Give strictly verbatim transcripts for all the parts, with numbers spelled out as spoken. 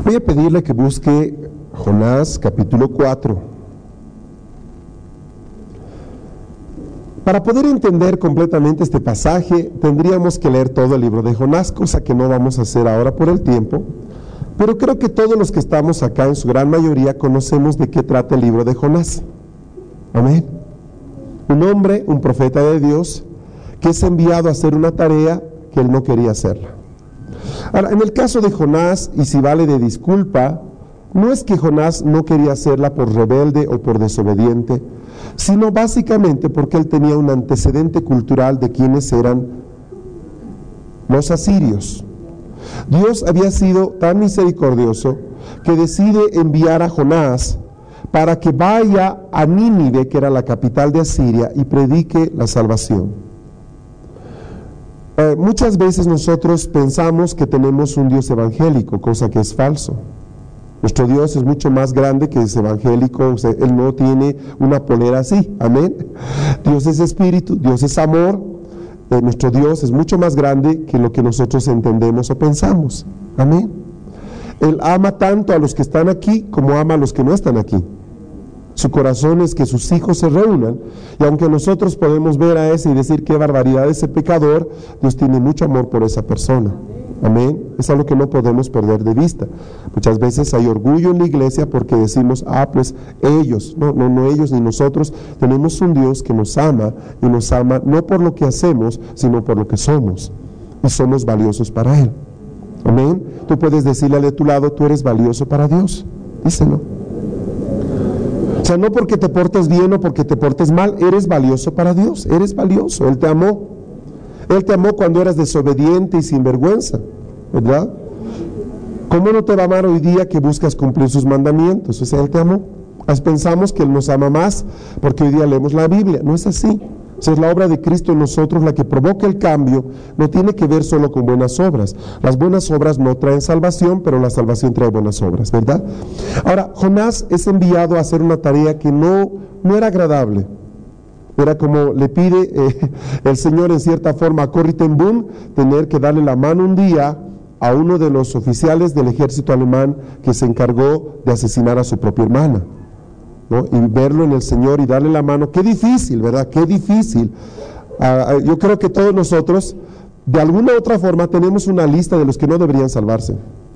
Voy a pedirle que busque Jonás capítulo cuatro. Para poder entender completamente este pasaje, tendríamos que leer todo el libro de Jonás, cosa que no vamos a hacer ahora por el tiempo, pero creo que todos los que estamos acá, en su gran mayoría, conocemos de qué trata el libro de Jonás. Amén. Un hombre, un profeta de Dios, que es enviado a hacer una tarea que él no quería hacerla. Ahora, en el caso de Jonás, y si vale de disculpa, no es que Jonás no quería hacerla por rebelde o por desobediente, sino básicamente porque él tenía un antecedente cultural de quienes eran los asirios. Dios había sido tan misericordioso que decide enviar a Jonás para que vaya a Nínive, que era la capital de Asiria, y predique la salvación. Eh, muchas veces nosotros pensamos que tenemos un Dios evangélico, cosa que es falso. Nuestro Dios es mucho más grande que es evangélico, o sea, Él no tiene una polera así, amén. Dios es espíritu, Dios es amor, eh, nuestro Dios es mucho más grande que lo que nosotros entendemos o pensamos, amén. Él ama tanto a los que están aquí como ama a los que no están aquí. Su corazón es que sus hijos se reúnan, y aunque nosotros podemos ver a ese y decir qué barbaridad ese pecador, Dios tiene mucho amor por esa persona. Amén. Es algo que no podemos perder de vista. Muchas veces hay orgullo en la iglesia porque decimos, ah, pues ellos, no, no, no ellos ni nosotros, tenemos un Dios que nos ama, y nos ama no por lo que hacemos, sino por lo que somos, y somos valiosos para Él. Amén. Tú puedes decirle al de tu lado, tú eres valioso para Dios. Díselo. O sea, no porque te portes bien o porque te portes mal, eres valioso para Dios, eres valioso, Él te amó. Él te amó cuando eras desobediente y sinvergüenza, ¿verdad? ¿Cómo no te va a amar hoy día que buscas cumplir sus mandamientos? O sea, Él te amó. Pensamos que Él nos ama más porque hoy día leemos la Biblia. No es así. O sea, es la obra de Cristo en nosotros la que provoca el cambio. No tiene que ver solo con buenas obras. Las buenas obras no traen salvación, pero la salvación trae buenas obras, ¿verdad? Ahora, Jonás es enviado a hacer una tarea que no, no era agradable. Era como le pide eh, el Señor en cierta forma a Corrie ten Boom, tener que darle la mano un día a uno de los oficiales del ejército alemán que se encargó de asesinar a su propia hermana, ¿no? Y verlo en el Señor y darle la mano. Qué difícil, ¿verdad? Qué difícil. Uh, yo creo que todos nosotros, de alguna u otra forma, tenemos una lista de los que no deberían salvarse.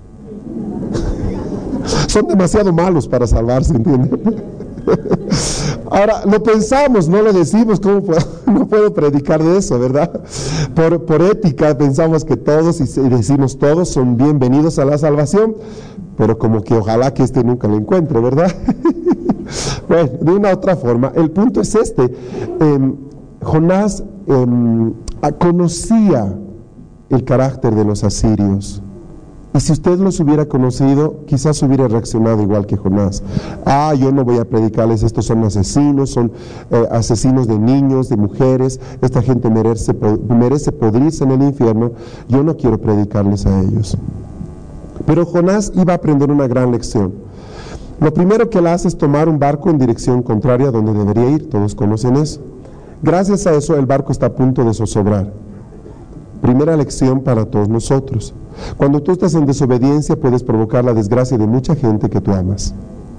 Son demasiado malos para salvarse, ¿entienden? Ahora, lo pensamos, no lo decimos. ¿Cómo puedo? No puedo predicar de eso, ¿verdad? Por, por ética pensamos que todos, y decimos todos, son bienvenidos a la salvación, pero como que ojalá que este nunca lo encuentre, ¿verdad? Bueno, de una u otra forma, el punto es este. Eh, Jonás eh, conocía el carácter de los asirios. Y si usted los hubiera conocido, quizás hubiera reaccionado igual que Jonás. Ah, yo no voy a predicarles, estos son asesinos, son eh, asesinos de niños, de mujeres, esta gente merece, merece podrirse en el infierno, yo no quiero predicarles a ellos. Pero Jonás iba a aprender una gran lección. Lo primero que él hace es tomar un barco en dirección contraria a donde debería ir, todos conocen eso. Gracias a eso el barco está a punto de zozobrar. Primera lección para todos nosotros. Cuando tú estás en desobediencia puedes provocar la desgracia de mucha gente que tú amas.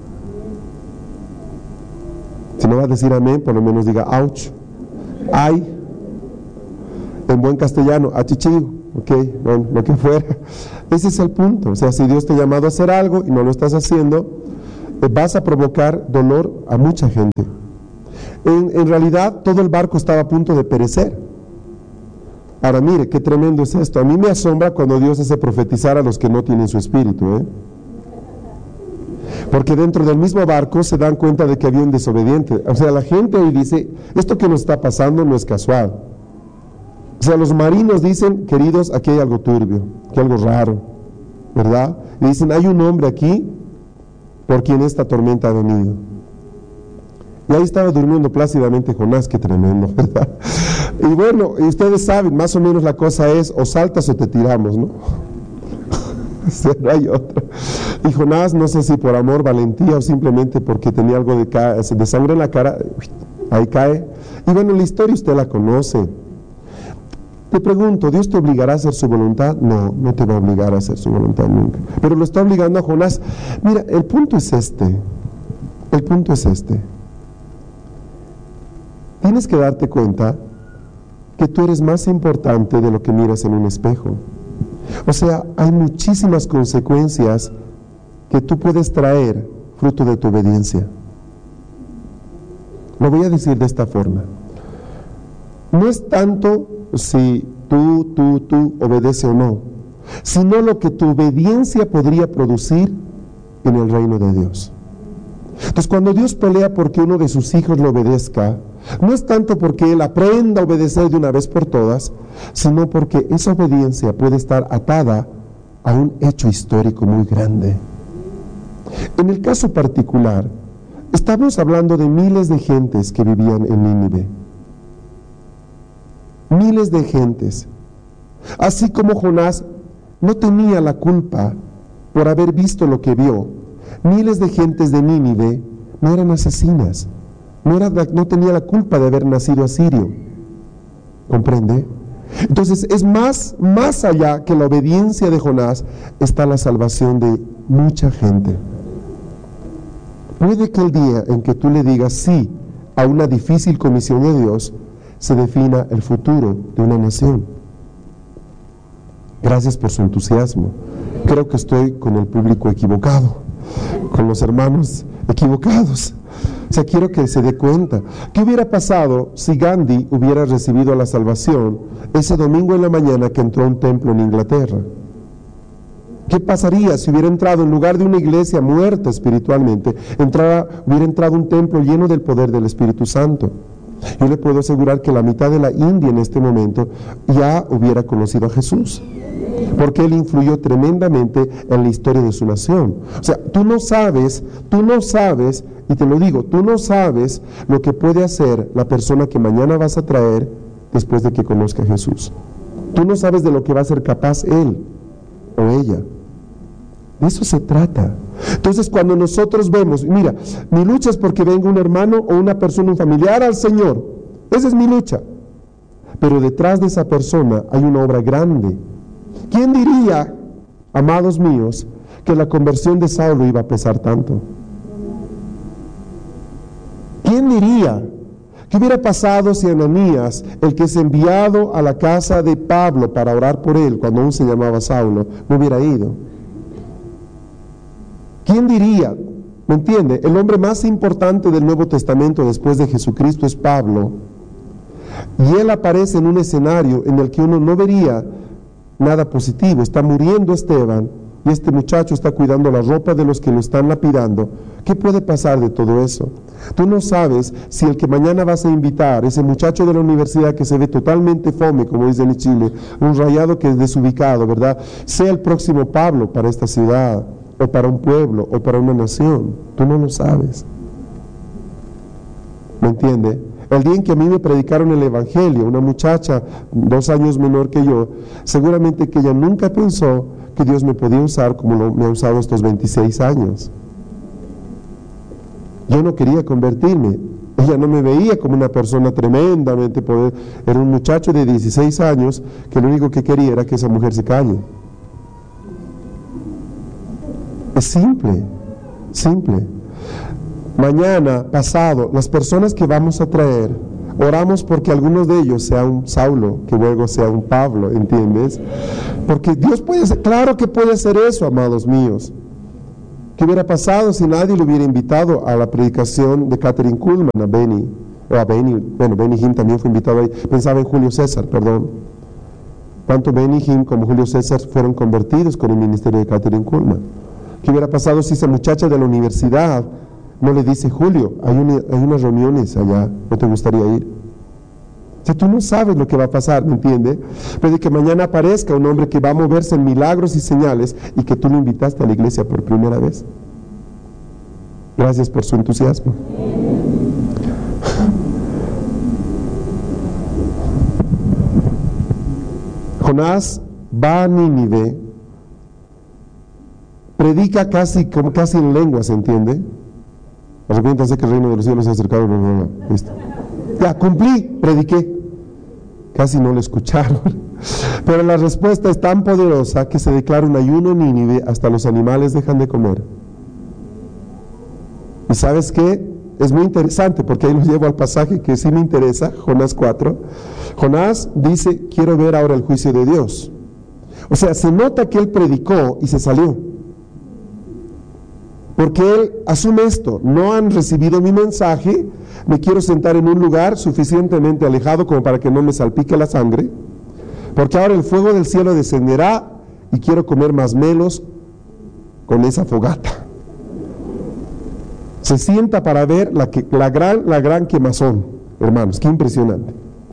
Si no va a decir amén, por lo menos diga ouch, ay, en buen castellano, achichigo, ok, bueno, lo que fuera. Ese es el punto. O sea, si Dios te ha llamado a hacer algo y no lo estás haciendo, vas a provocar dolor a mucha gente. En, en realidad todo el barco estaba a punto de perecer. Ahora mire, qué tremendo es esto. A mí me asombra cuando Dios hace profetizar a los que no tienen su espíritu, ¿eh? Porque dentro del mismo barco se dan cuenta de que había un desobediente. O sea, la gente hoy dice, esto que nos está pasando no es casual. O sea, los marinos dicen, queridos, aquí hay algo turbio, aquí hay algo raro, ¿verdad? Y dicen, hay un hombre aquí por quien esta tormenta ha venido. Y ahí estaba durmiendo plácidamente Jonás, qué tremendo, ¿verdad? Y bueno, y ustedes saben, más o menos la cosa es, o saltas o te tiramos, ¿no? O sea, no hay otra. Y Jonás, no sé si por amor, valentía o simplemente porque tenía algo de, de sangre en la cara, ahí cae. Y bueno, la historia usted la conoce. Te pregunto, ¿Dios te obligará a hacer su voluntad? No, no te va a obligar a hacer su voluntad nunca. Pero lo está obligando a Jonás. Mira, el punto es este. El punto es este. Tienes que darte cuenta que tú eres más importante de lo que miras en un espejo. O sea, hay muchísimas consecuencias que tú puedes traer fruto de tu obediencia. Lo voy a decir de esta forma. No es tanto si tú, tú, tú obedeces o no, sino lo que tu obediencia podría producir en el reino de Dios. Entonces, cuando Dios pelea porque uno de sus hijos lo obedezca, no es tanto porque él aprenda a obedecer de una vez por todas, sino porque esa obediencia puede estar atada a un hecho histórico muy grande. En el caso particular, estamos hablando de miles de gentes que vivían en Nínive. Miles de gentes. Así como Jonás no tenía la culpa por haber visto lo que vio, miles de gentes de Nínive no eran asesinas, no, era, no tenía la culpa de haber nacido asirio. ¿Comprende? Entonces es más, más allá que la obediencia de Jonás está la salvación de mucha gente. Puede que el día en que tú le digas sí a una difícil comisión de Dios, se defina el futuro de una nación. Gracias por su entusiasmo. Creo que estoy con el público equivocado, con los hermanos equivocados. O sea, quiero que se dé cuenta. ¿Qué hubiera pasado si Gandhi hubiera recibido la salvación ese domingo en la mañana que entró a un templo en Inglaterra? ¿Qué pasaría si hubiera entrado, en lugar de una iglesia muerta espiritualmente, entrara, hubiera entrado un templo lleno del poder del Espíritu Santo? Yo le puedo asegurar que la mitad de la India en este momento ya hubiera conocido a Jesús, porque Él influyó tremendamente en la historia de su nación. O sea, tú no sabes, tú no sabes, y te lo digo, tú no sabes lo que puede hacer la persona que mañana vas a traer después de que conozca a Jesús. Tú no sabes de lo que va a ser capaz él o ella. De eso se trata. Entonces, cuando nosotros vemos, mira, mi lucha es porque venga un hermano o una persona, un familiar al Señor. Esa es mi lucha. Pero detrás de esa persona hay una obra grande. ¿Quién diría, amados míos, que la conversión de Saulo iba a pesar tanto? ¿Quién diría? ¿Qué hubiera pasado si Ananías, el que es enviado a la casa de Pablo para orar por él, cuando aún se llamaba Saulo, no hubiera ido? ¿Quién diría? ¿Me entiende? El hombre más importante del Nuevo Testamento después de Jesucristo es Pablo. Y él aparece en un escenario en el que uno no vería nada positivo. Está muriendo Esteban y este muchacho está cuidando la ropa de los que lo están lapidando. ¿Qué puede pasar de todo eso? Tú no sabes si el que mañana vas a invitar, ese muchacho de la universidad que se ve totalmente fome, como dicen en Chile, un rayado que es desubicado, ¿verdad?, sea el próximo Pablo para esta ciudad, o para un pueblo, o para una nación. Tú no lo sabes. ¿Me entiende? El día en que a mí me predicaron el Evangelio, una muchacha dos años menor que yo, seguramente que ella nunca pensó que Dios me podía usar como lo, me ha usado estos veintiséis años. Yo no quería convertirme. Ella no me veía como una persona tremendamente poder. Era un muchacho de dieciséis años que lo único que quería era que esa mujer se calle. Es simple, simple. Mañana, pasado, las personas que vamos a traer, oramos porque algunos de ellos sea un Saulo, que luego sea un Pablo, ¿entiendes? Porque Dios puede hacer, claro que puede hacer eso, amados míos. ¿Qué hubiera pasado si nadie lo hubiera invitado a la predicación de Kathryn Kuhlman, a Benny, o a Benny, bueno, Benny Hinn también fue invitado ahí, pensaba en Julio César, perdón. Tanto Benny Hinn como Julio César fueron convertidos con el ministerio de Kathryn Kuhlman. ¿Qué hubiera pasado si esa muchacha de la universidad no le dice, Julio, hay, una, hay unas reuniones allá, ¿no te gustaría ir? O sea, tú no sabes lo que va a pasar, ¿me entiendes? Puede que mañana aparezca un hombre que va a moverse en milagros y señales y que tú lo invitaste a la iglesia por primera vez. Gracias por su entusiasmo. Jonás va a Nínive, predica casi, como casi en lengua, ¿se entiende? Arrepiéntanse que el reino de los cielos se ha acercado. No, no, no. ¿Listo? Ya, cumplí, prediqué. casi no lo escucharon. Pero la respuesta es tan poderosa que se declara un ayuno en Nínive, hasta los animales dejan de comer. ¿Y sabes qué? Es muy interesante, porque ahí lo llevo al pasaje que sí me interesa, Jonás cuatro. Jonás dice, quiero ver ahora el juicio de Dios. O sea, se nota que él predicó y se salió. Porque él asume esto, no han recibido mi mensaje, me quiero sentar en un lugar suficientemente alejado como para que no me salpique la sangre, porque ahora el fuego del cielo descenderá y quiero comer masmelos con esa fogata. Se sienta para ver la, que, la, gran, la gran quemazón, hermanos, qué impresionante.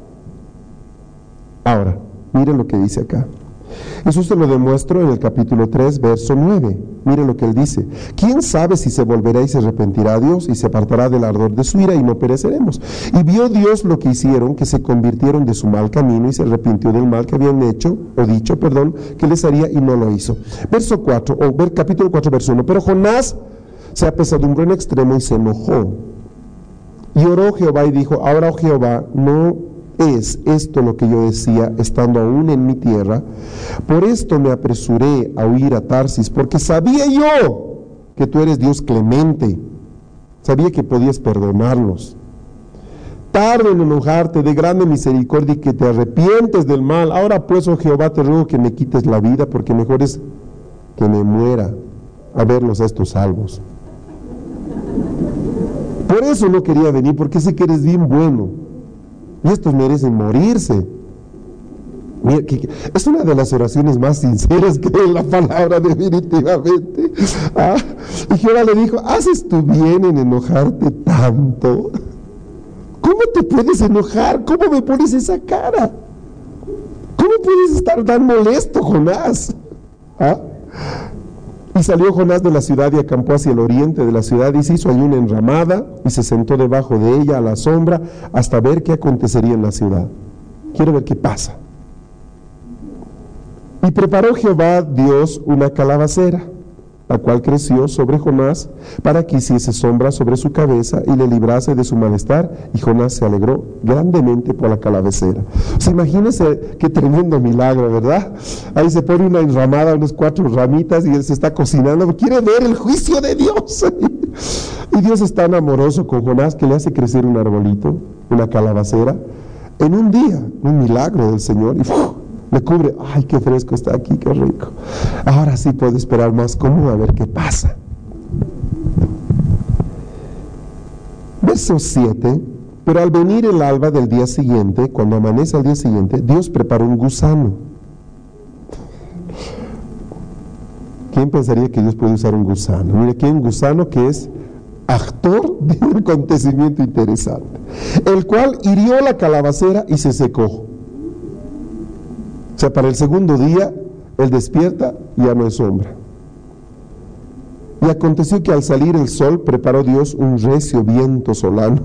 Ahora, miren lo que dice acá. Eso se lo demuestro en el capítulo tres, verso nueve. Miren lo que él dice. ¿Quién sabe si se volverá y se arrepentirá a Dios y se apartará del ardor de su ira y no pereceremos? Y vio Dios lo que hicieron, que se convirtieron de su mal camino y se arrepintió del mal que habían hecho, o dicho, perdón, que les haría y no lo hizo. Verso cuatro, o ver, capítulo cuatro, verso uno. Pero Jonás se apesadumbró en extremo y se enojó. Y oró Jehová y dijo, ahora, oh Jehová, no es esto lo que yo decía estando aún en mi tierra. Por esto me apresuré a huir a Tarsis, porque sabía yo que tú eres Dios clemente, sabía que podías perdonarlos, tarde en enojarte, de grande misericordia y que te arrepientes del mal. Ahora pues, oh Jehová, te ruego que me quites la vida, porque mejor es que me muera a verlos a estos salvos. Por eso no quería venir, porque sé que eres bien bueno y estos merecen morirse. Mira, que, que, es una de las oraciones más sinceras que hay en la palabra, definitivamente. Ah, y Jehová le dijo, ¿haces tú bien en enojarte tanto? ¿Cómo te puedes enojar? ¿Cómo me pones esa cara? ¿Cómo puedes estar tan molesto, Jonás? ¿Ah? Y salió Jonás de la ciudad y acampó hacia el oriente de la ciudad y se hizo allí una enramada y se sentó debajo de ella a la sombra hasta ver qué acontecería en la ciudad. Quiero ver qué pasa. Y preparó Jehová Dios una calabacera, la cual creció sobre Jonás para que hiciese sombra sobre su cabeza y le librase de su malestar, y Jonás se alegró grandemente por la calabacera. O sea, imagínense qué tremendo milagro, ¿verdad? Ahí se pone una enramada, unas cuatro ramitas y él se está cocinando, quiere ver el juicio de Dios. Y Dios es tan amoroso con Jonás que le hace crecer un arbolito, una calabacera, en un día, un milagro del Señor, y ¡uf! Le cubre. Ay, qué fresco está aquí, qué rico. Ahora sí puedo esperar más cómodo a ver qué pasa. Verso siete. Pero al venir el alba del día siguiente, cuando amanece al día siguiente, Dios preparó un gusano. ¿Quién pensaría que Dios puede usar un gusano? Mire, aquí hay un gusano que es actor de un acontecimiento interesante, el cual hirió la calabacera y se secó. O sea, para el segundo día, él despierta y ya no hay sombra. Y aconteció que al salir el sol, preparó Dios un recio viento solano.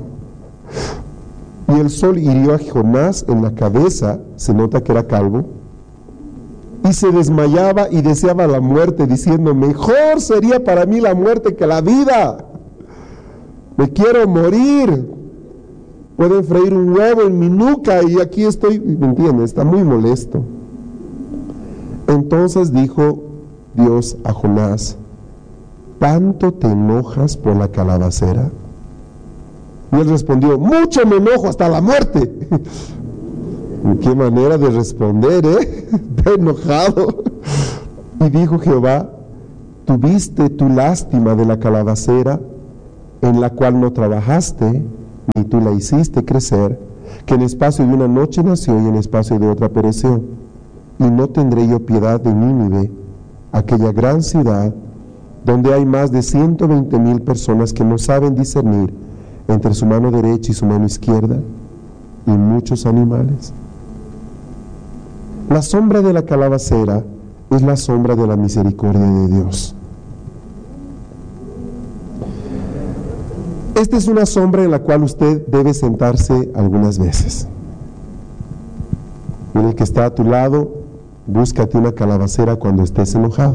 Y el sol hirió a Jonás en la cabeza, se nota que era calvo, y se desmayaba y deseaba la muerte, diciendo, mejor sería para mí la muerte que la vida. Me quiero morir. Pueden freír un huevo en mi nuca y aquí estoy, ¿me entiendes? Está muy molesto. Entonces dijo Dios a Jonás, ¿tanto te enojas por la calabacera? Y él respondió, mucho me enojo hasta la muerte. Qué manera de responder, ¿eh? Está enojado. Y dijo Jehová, ¿tuviste tu lástima de la calabacera, en la cual no trabajaste, ni tú la hiciste crecer, que en espacio de una noche nació y en espacio de otra pereció? Y no tendré yo piedad de Nínive, aquella gran ciudad, donde hay más de ciento veinte mil personas que no saben discernir entre su mano derecha y su mano izquierda, y muchos animales. La sombra de la calabacera es la sombra de la misericordia de Dios. Esta es una sombra en la cual usted debe sentarse algunas veces. Mira, el que está a tu lado, búscate una calabacera cuando estés enojado.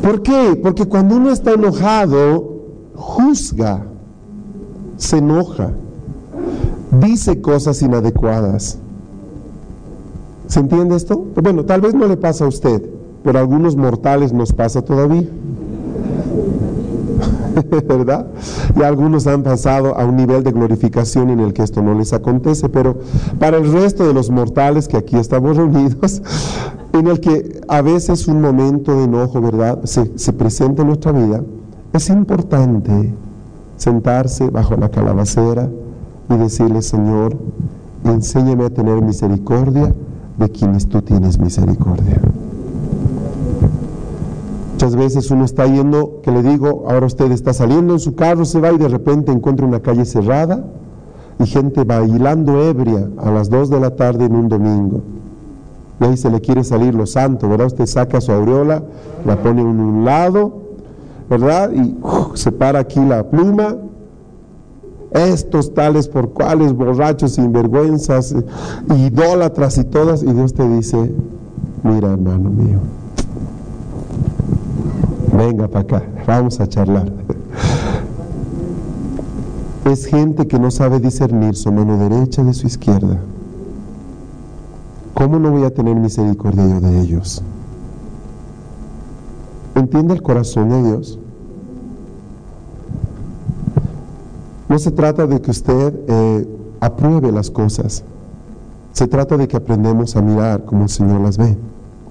¿Por qué? Porque cuando uno está enojado, juzga, se enoja, dice cosas inadecuadas. ¿Se entiende esto? Bueno, tal vez no le pasa a usted, pero a algunos mortales nos pasa todavía. ¿Verdad? Y algunos han pasado a un nivel de glorificación en el que esto no les acontece, pero para el resto de los mortales que aquí estamos reunidos, en el que a veces un momento de enojo, ¿verdad?, se, se presenta en nuestra vida, es importante sentarse bajo la calabacera y decirle: Señor, enséñame a tener misericordia de quienes tú tienes misericordia. Muchas veces uno está yendo, que le digo, ahora usted está saliendo en su carro, se va y de repente encuentra una calle cerrada y gente bailando ebria a las dos de la tarde en un domingo. Y ahí se le quiere salir lo santo, ¿verdad? Usted saca su aureola, la pone en un lado, ¿verdad? Y uh, se para aquí la pluma. Estos tales por cuales, borrachos, sinvergüenzas, idólatras y todas. Y Dios te dice: mira, hermano mío, venga para acá, vamos a charlar. Es gente que no sabe discernir su mano derecha de su izquierda. ¿Cómo no voy a tener misericordia yo de ellos? ¿Entiende el corazón de Dios? No se trata de que usted eh, apruebe las cosas. Se trata de que aprendemos a mirar como el Señor las ve.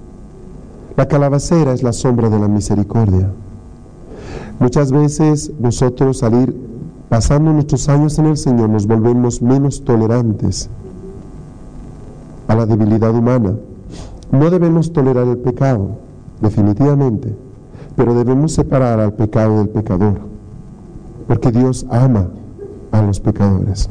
La calabacera es la sombra de la misericordia. Muchas veces nosotros, al ir pasando nuestros años en el Señor, nos volvemos menos tolerantes a la debilidad humana. No debemos tolerar el pecado, definitivamente, pero debemos separar al pecado del pecador, porque Dios ama a los pecadores.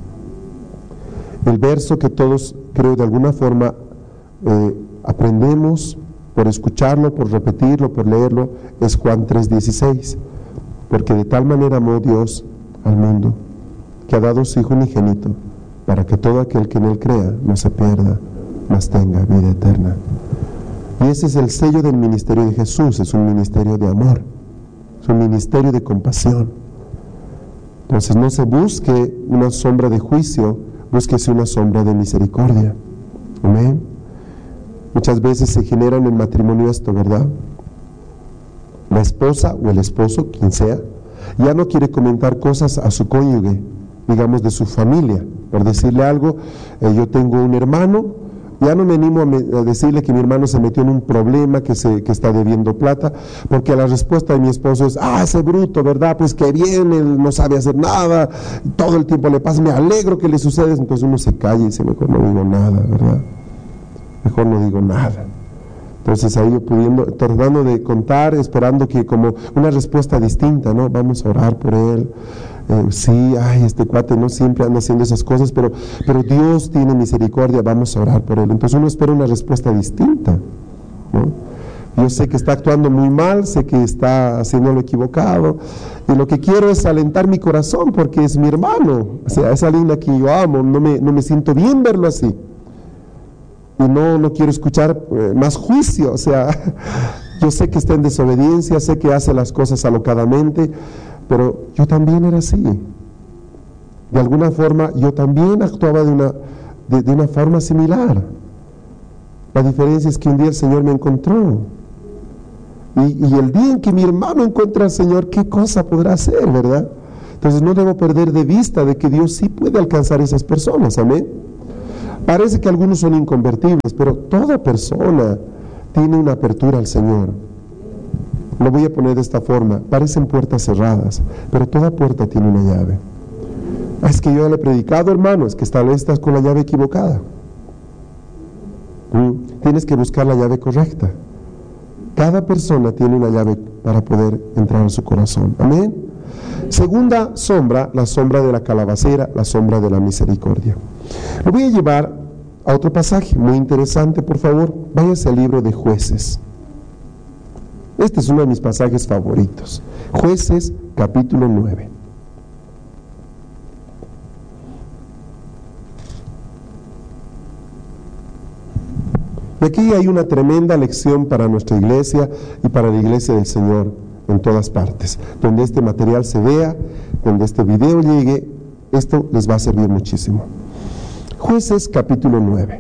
El verso que todos, creo, de alguna forma eh, aprendemos por escucharlo, por repetirlo, por leerlo, es Juan tres dieciséis, porque de tal manera amó Dios al mundo, que ha dado su Hijo unigénito, para que todo aquel que en Él crea no se pierda, mas tenga vida eterna. Y ese es el sello del ministerio de Jesús, es un ministerio de amor, es un ministerio de compasión. Entonces no se busque una sombra de juicio, búsquese una sombra de misericordia. Amén. Muchas veces se genera en el matrimonio esto, ¿verdad? La esposa o el esposo, quien sea, ya no quiere comentar cosas a su cónyuge, digamos de su familia. Por decirle algo, eh, yo tengo un hermano, ya no me animo a, me, a decirle que mi hermano se metió en un problema, que, se, que está debiendo plata, porque la respuesta de mi esposo es: ah, ese bruto, ¿verdad? Pues que bien, él no sabe hacer nada, todo el tiempo le pasa, me alegro que le sucede. Entonces uno se calla y dice: mejor no digo nada, ¿verdad? Mejor no digo nada. Entonces ahí yo pudiendo, tratando de contar, esperando que como una respuesta distinta, ¿no? Vamos a orar por él. Eh, sí, ay, este cuate no siempre anda haciendo esas cosas, pero, pero Dios tiene misericordia, vamos a orar por él. Entonces uno espera una respuesta distinta, ¿no? Yo sé que está actuando muy mal, sé que está haciendo lo equivocado, y lo que quiero es alentar mi corazón porque es mi hermano, o sea, es alguien a quien yo amo, no me, no me siento bien verlo así. Y no, no quiero escuchar eh, más juicio, o sea, yo sé que está en desobediencia, sé que hace las cosas alocadamente, pero yo también era así. De alguna forma, yo también actuaba de una, de, de una forma similar. La diferencia es que un día el Señor me encontró. Y, y el día en que mi hermano encuentra al Señor, ¿qué cosa podrá hacer, verdad? Entonces no debo perder de vista de que Dios sí puede alcanzar a esas personas, amén. Parece que algunos son inconvertibles, pero toda persona tiene una apertura al Señor. Lo voy a poner de esta forma: parecen puertas cerradas, pero toda puerta tiene una llave. Ah, es que yo le he predicado, hermano, es que tal vez estás con la llave equivocada. ¿Mm? Tienes que buscar la llave correcta. Cada persona tiene una llave para poder entrar en su corazón. Amén. Segunda sombra, la sombra de la calabacera, la sombra de la misericordia. Lo voy a llevar a otro pasaje muy interesante, por favor. Váyase al libro de Jueces. Este es uno de mis pasajes favoritos. Jueces, capítulo nueve. Y Y aquí hay una tremenda lección para nuestra iglesia y para la iglesia del Señor en todas partes. Donde este material se vea, donde este video llegue, esto les va a servir muchísimo. Jueces capítulo nueve.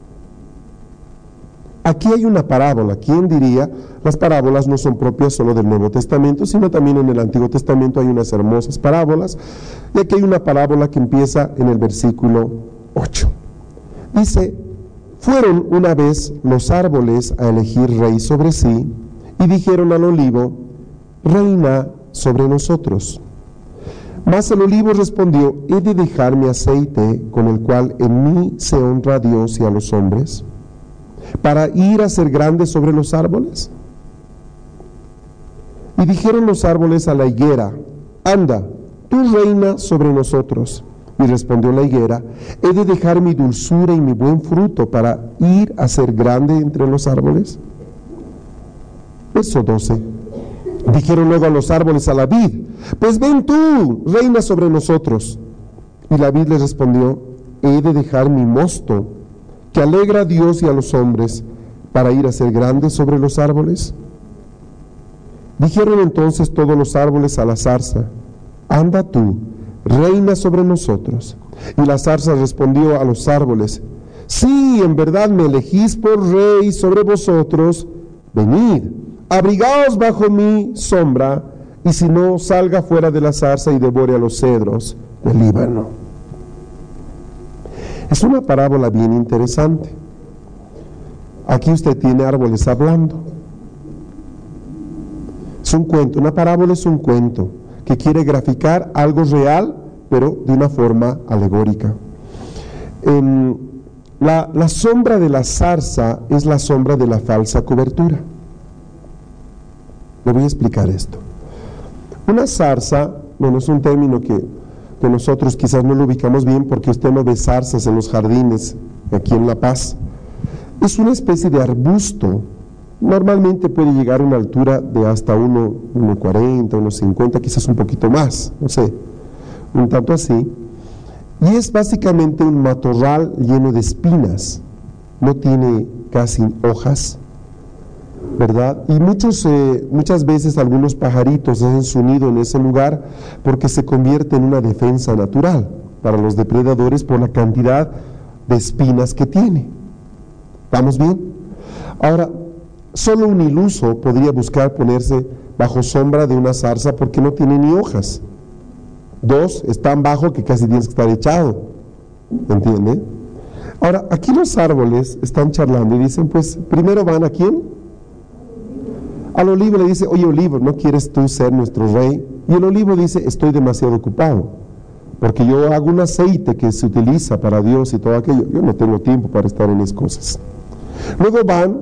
Aquí hay una parábola. ¿Quién diría? Las parábolas no son propias solo del Nuevo Testamento, sino también en el Antiguo Testamento hay unas hermosas parábolas. Y aquí hay una parábola que empieza en el versículo ocho. Dice: fueron una vez los árboles a elegir rey sobre sí, y dijeron al olivo: reina sobre nosotros. Mas el olivo respondió: ¿he de dejar mi aceite, con el cual en mí se honra a Dios y a los hombres, para ir a ser grande sobre los árboles? Y dijeron los árboles a la higuera: anda, tú reina sobre nosotros. Y respondió la higuera: ¿he de dejar mi dulzura y mi buen fruto para ir a ser grande entre los árboles? Verso doce. Dijeron luego a los árboles a la vid: pues ven tú, reina sobre nosotros. Y la vid les respondió: ¿he de dejar mi mosto, que alegra a Dios y a los hombres, para ir a ser grande sobre los árboles? Dijeron entonces todos los árboles a la zarza: anda tú, reina sobre nosotros. Y la zarza respondió a los árboles: sí, en verdad me elegís por rey sobre vosotros. Venid, abrigaos bajo mi sombra, y si no, salga fuera de la zarza y devore a los cedros del Líbano. Es una parábola bien interesante. Aquí usted tiene árboles hablando. Es un cuento, una parábola es un cuento que quiere graficar algo real, pero de una forma alegórica. En la, la sombra de la zarza es la sombra de la falsa cobertura. Le voy a explicar esto. Una zarza, bueno, es un término que, que nosotros quizás no lo ubicamos bien porque usted no ve zarzas en los jardines aquí en La Paz. Es una especie de arbusto. Normalmente puede llegar a una altura de hasta uno cuarenta, uno cincuenta, quizás un poquito más, no sé, un tanto así. Y es básicamente un matorral lleno de espinas. No tiene casi hojas, ¿verdad? Y muchos, eh, muchas veces algunos pajaritos hacen su nido en ese lugar porque se convierte en una defensa natural para los depredadores por la cantidad de espinas que tiene. ¿Estamos bien? Ahora, solo un iluso podría buscar ponerse bajo sombra de una zarza porque no tiene ni hojas. Dos, es tan bajo que casi tienes que estar echado. ¿Entiende? Ahora, aquí los árboles están charlando y dicen, pues, primero van ¿a quién? Al olivo le dice: oye, olivo, ¿no quieres tú ser nuestro rey? Y el olivo dice: estoy demasiado ocupado, porque yo hago un aceite que se utiliza para Dios y todo aquello. Yo no tengo tiempo para estar en esas cosas. Luego van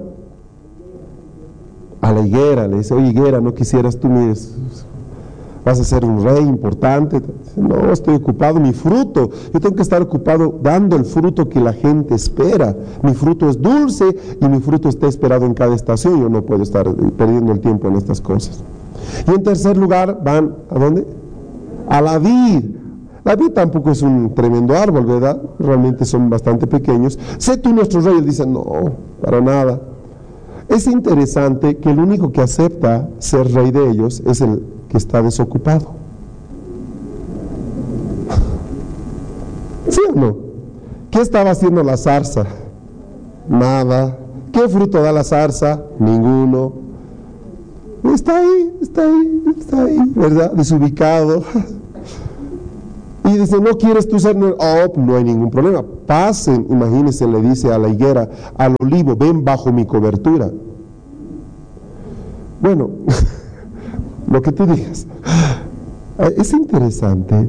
a la higuera, le dice: oye, higuera, ¿no quisieras tú, mires, vas a ser un rey importante? No, estoy ocupado, mi fruto, yo tengo que estar ocupado dando el fruto que la gente espera. Mi fruto es dulce y mi fruto está esperado en cada estación. Yo no puedo estar perdiendo el tiempo en estas cosas. Y en tercer lugar van, ¿a dónde? A la vid. La vid tampoco es un tremendo árbol, ¿verdad? Realmente son bastante pequeños. Sé tú nuestro rey. Él dice: no, para nada. Es interesante que el único que acepta ser rey de ellos es el que está desocupado. ¿Sí o no? ¿Qué estaba haciendo la zarza? Nada. ¿Qué fruto da la zarza? Ninguno. Está ahí, está ahí, está ahí, ¿verdad? Desubicado. Y dice: ¿no quieres tú ser? Oh, no hay ningún problema. Pasen, imagínense, le dice a la higuera, al olivo: ven bajo mi cobertura. Bueno, lo que tú digas. Es interesante.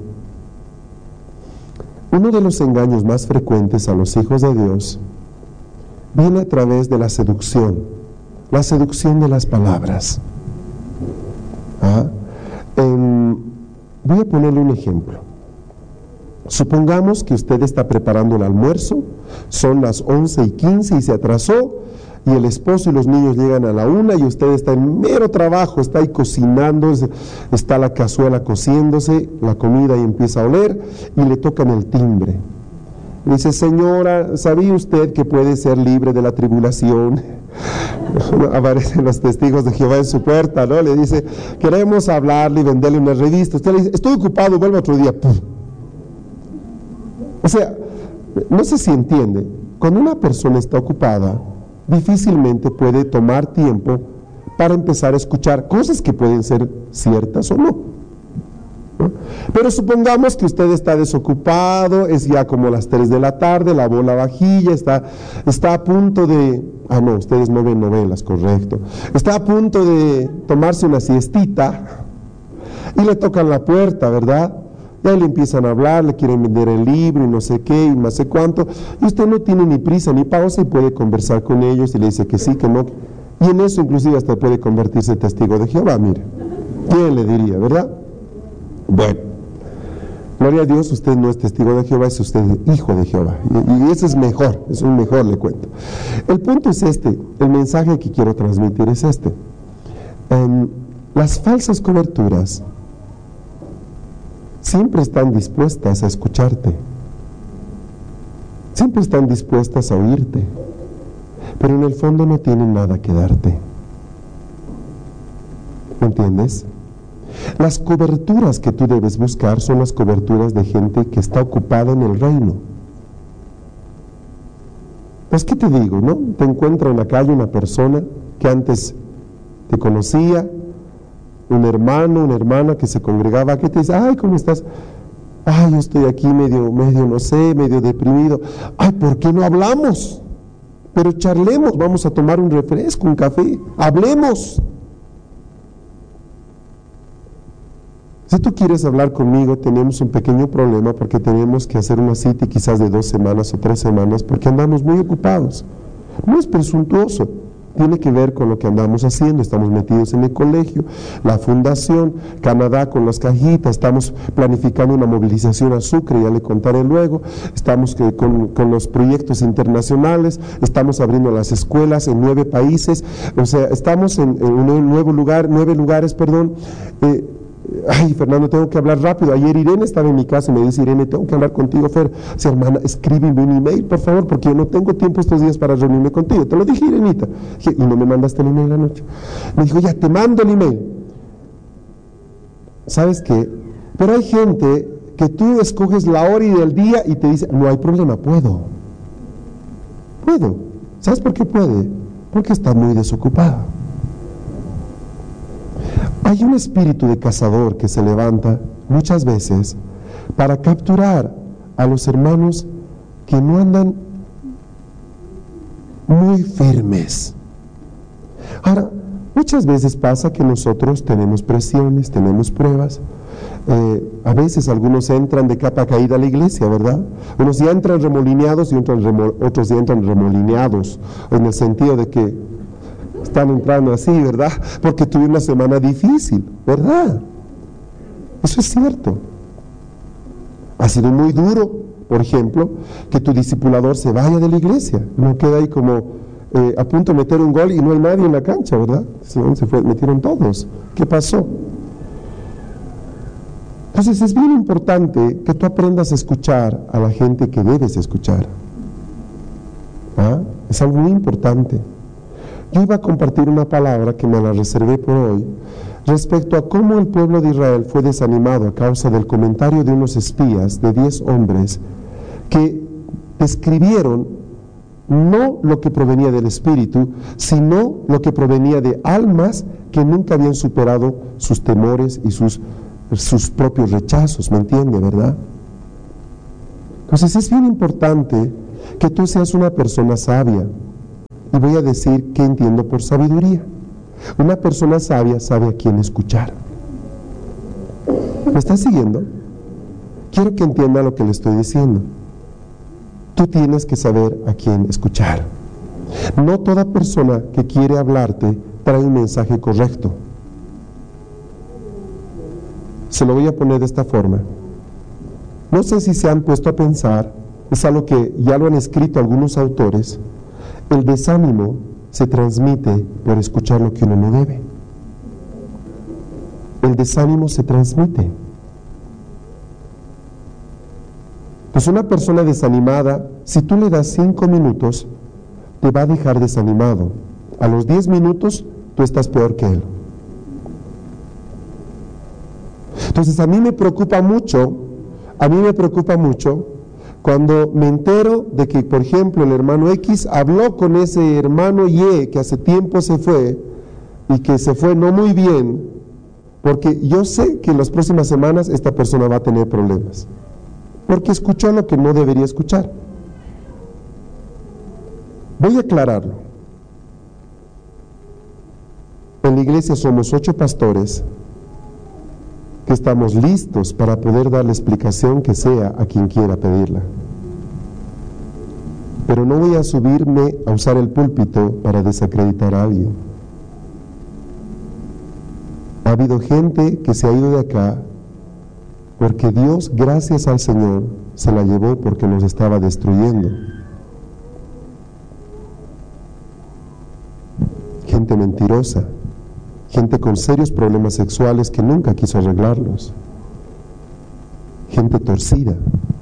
Uno de los engaños más frecuentes a los hijos de Dios viene a través de la seducción, la seducción de las palabras. ¿Ah? En, voy a ponerle un ejemplo. Supongamos que usted está preparando el almuerzo, son las once y quince y se atrasó, y el esposo y los niños llegan a la una y usted está en mero trabajo, está ahí cocinando, está la cazuela cociéndose, la comida y empieza a oler y le tocan el timbre. Dice, señora, ¿sabía usted que puede ser libre de la tribulación? Aparecen los testigos de Jehová en su puerta, ¿no? Le dice, queremos hablarle y venderle una revista. Usted le dice, estoy ocupado, vuelvo otro día. ¡Pum! O sea, no sé si entiende, cuando una persona está ocupada, difícilmente puede tomar tiempo para empezar a escuchar cosas que pueden ser ciertas o no, ¿no? Pero supongamos que usted está desocupado, es ya como las tres de la tarde, lavó la vajilla, está, está a punto de... Ah, no, ustedes no ven novelas, correcto. Está a punto de tomarse una siestita y le tocan la puerta, ¿verdad? Y ahí le empiezan a hablar, le quieren vender el libro y no sé qué y no sé cuánto. Y usted no tiene ni prisa ni pausa y puede conversar con ellos y le dice que sí, que no. Y en eso inclusive hasta puede convertirse en testigo de Jehová, mire. ¿Quién le diría, verdad? Bueno, gloria a Dios, usted no es testigo de Jehová, es usted hijo de Jehová. Y, y eso es mejor, es un mejor, le cuento. El punto es este, el mensaje que quiero transmitir es este. Um, las falsas coberturas siempre están dispuestas a escucharte, siempre están dispuestas a oírte, pero en el fondo no tienen nada que darte. ¿Me entiendes? Las coberturas que tú debes buscar son las coberturas de gente que está ocupada en el reino. Pues, ¿qué te digo, no? Te encuentra en la calle una persona que antes te conocía, un hermano, una hermana que se congregaba, que te dice, ay, ¿cómo estás? Ay, yo estoy aquí medio, medio, no sé, medio deprimido. Ay, ¿por qué no hablamos? Pero charlemos, vamos a tomar un refresco, un café, hablemos. Si tú quieres hablar conmigo, tenemos un pequeño problema porque tenemos que hacer una cita quizás de dos semanas o tres semanas porque andamos muy ocupados. No es presuntuoso. Tiene que ver con lo que andamos haciendo. Estamos metidos en el colegio, la fundación, Canadá con las cajitas, estamos planificando una movilización a Sucre, ya le contaré luego, estamos que, con, con los proyectos internacionales, estamos abriendo las escuelas en nueve países, o sea, estamos en, en un nuevo lugar, nueve lugares, perdón. Eh, Ay, Fernando, tengo que hablar rápido. Ayer Irene estaba en mi casa y me dice, Irene, tengo que hablar contigo, Fer. Sí, hermana, escríbeme un email, por favor, porque yo no tengo tiempo estos días para reunirme contigo. Te lo dije, Irenita. Dije, y no me mandaste el email anoche. Me dijo, ya, te mando el email. ¿Sabes qué? Pero hay gente que tú escoges la hora y del día y te dice, no hay problema, puedo. Puedo. ¿Sabes por qué puede? Porque está muy desocupada. Hay un espíritu de cazador que se levanta muchas veces para capturar a los hermanos que no andan muy firmes. Ahora, muchas veces pasa que nosotros tenemos presiones, tenemos pruebas. Eh, a veces algunos entran de capa caída a la iglesia, ¿verdad? Unos ya entran remolineados y otros, remo, otros ya entran remolineados, en el sentido de que están entrando así, ¿verdad? Porque tuve una semana difícil, ¿verdad? Eso es cierto. Ha sido muy duro, por ejemplo, que tu discipulador se vaya de la iglesia. No queda ahí como eh, a punto de meter un gol y no hay nadie en la cancha, ¿verdad? Se fue, metieron todos. ¿Qué pasó? Entonces es bien importante que tú aprendas a escuchar a la gente que debes escuchar. ¿Ah? Es algo muy importante. Yo iba a compartir una palabra que me la reservé por hoy respecto a cómo el pueblo de Israel fue desanimado a causa del comentario de unos espías, de diez hombres, que describieron no lo que provenía del Espíritu, sino lo que provenía de almas que nunca habían superado sus temores y sus, sus propios rechazos, ¿me entiende, verdad? Entonces es bien importante que tú seas una persona sabia. Y voy a decir qué entiendo por sabiduría. Una persona sabia sabe a quién escuchar. ¿Me estás siguiendo? Quiero que entienda lo que le estoy diciendo. Tú tienes que saber a quién escuchar. No toda persona que quiere hablarte trae un mensaje correcto. Se lo voy a poner de esta forma. No sé si se han puesto a pensar, es algo que ya lo han escrito algunos autores. El desánimo se transmite por escuchar lo que uno no debe. El desánimo se transmite. Pues una persona desanimada, si tú le das cinco minutos, te va a dejar desanimado. A los diez minutos, tú estás peor que él. Entonces a mí me preocupa mucho, a mí me preocupa mucho cuando me entero de que, por ejemplo, el hermano X habló con ese hermano Y que hace tiempo se fue y que se fue no muy bien, porque yo sé que en las próximas semanas esta persona va a tener problemas, porque escuchó lo que no debería escuchar. Voy a aclararlo. En la iglesia somos ocho pastores que estamos listos para poder dar la explicación que sea a quien quiera pedirla. Pero no voy a subirme a usar el púlpito para desacreditar a alguien. Ha habido gente que se ha ido de acá porque Dios, gracias al Señor, se la llevó porque nos estaba destruyendo. Gente mentirosa, gente con serios problemas sexuales que nunca quiso arreglarlos, gente torcida.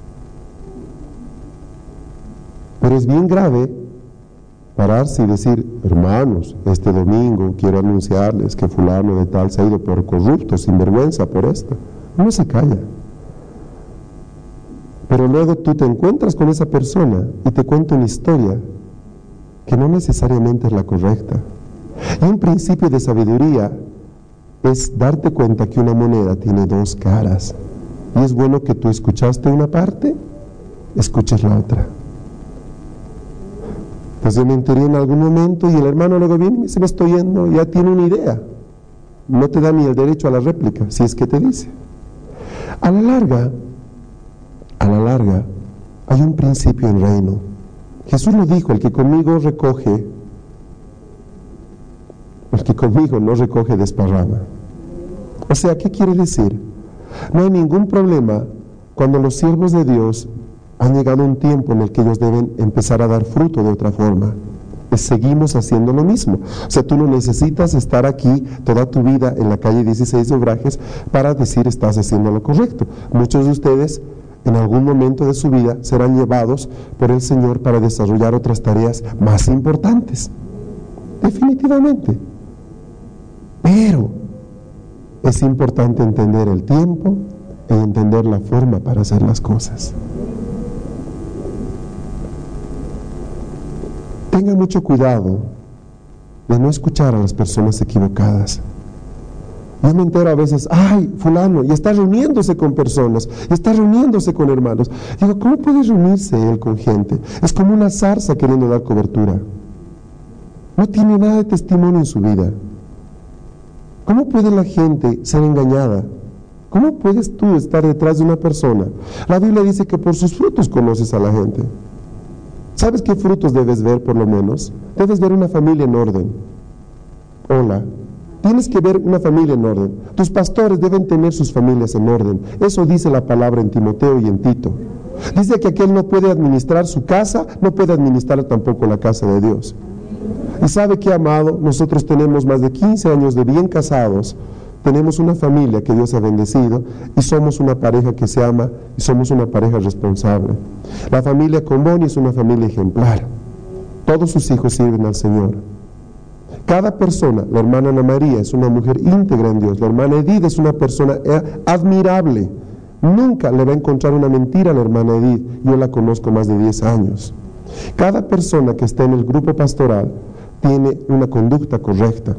Pero es bien grave pararse y decir: hermanos, este domingo quiero anunciarles que fulano de tal se ha ido por corrupto, sin vergüenza por esto. Uno se calla. Pero luego tú te encuentras con esa persona y te cuenta una historia que no necesariamente es la correcta. Y un principio de sabiduría es darte cuenta que una moneda tiene dos caras. Y es bueno que tú escuchaste una parte, escuches la otra. Pues yo me enteré en algún momento y el hermano luego viene y me dice: me estoy yendo, ya tiene una idea. No te da ni el derecho a la réplica, si es que te dice. A la larga, a la larga, hay un principio en reino. Jesús lo dijo: el que conmigo recoge, el que conmigo no recoge desparrama. O sea, ¿qué quiere decir? No hay ningún problema cuando los siervos de Dios han llegado a un tiempo en el que ellos deben empezar a dar fruto de otra forma. Seguimos haciendo lo mismo. O sea, tú no necesitas estar aquí toda tu vida en la calle dieciséis de Obrajes para decir estás haciendo lo correcto. Muchos de ustedes en algún momento de su vida serán llevados por el Señor para desarrollar otras tareas más importantes. Definitivamente. Pero es importante entender el tiempo y entender la forma para hacer las cosas. Tengan mucho cuidado de no escuchar a las personas equivocadas. Yo me entero a veces: ay, fulano, y está reuniéndose con personas, y está reuniéndose con hermanos. Digo, ¿cómo puede reunirse él con gente? Es como una zarza queriendo dar cobertura. No tiene nada de testimonio en su vida. ¿Cómo puede la gente ser engañada? ¿Cómo puedes tú estar detrás de una persona? La Biblia dice que por sus frutos conoces a la gente. ¿Sabes qué frutos debes ver por lo menos? Debes ver una familia en orden. Hola. Tienes que ver una familia en orden. Tus pastores deben tener sus familias en orden. Eso dice la palabra en Timoteo y en Tito. Dice que aquel no puede administrar su casa, no puede administrar tampoco la casa de Dios. Y sabe que, amado, nosotros tenemos más de quince años de bien casados, tenemos una familia que Dios ha bendecido y somos una pareja que se ama y somos una pareja responsable. La familia Comboni es una familia ejemplar. Todos sus hijos sirven al Señor. Cada persona, la hermana Ana María es una mujer íntegra en Dios, la hermana Edith es una persona admirable. Nunca le va a encontrar una mentira a la hermana Edith, yo la conozco más de diez años. Cada persona que está en el grupo pastoral tiene una conducta correcta.